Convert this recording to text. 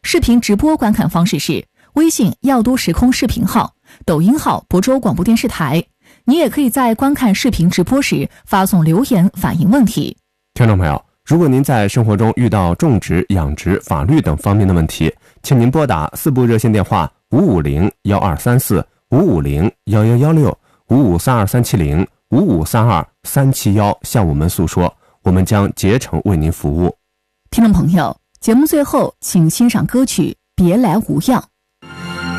视频直播观看方式是微信药都时空视频号、抖音号亳州广播电视台。你也可以在观看视频直播时发送留言反映问题。 听众朋友，如果您在生活中遇到种植、养殖、法律等方面的问题，请您拨打4部热线电话550-1234、550-1116、5532370、5532371向我们诉说，我们将竭诚为您服务。 听众朋友，节目最后请欣赏歌曲《别来无恙》。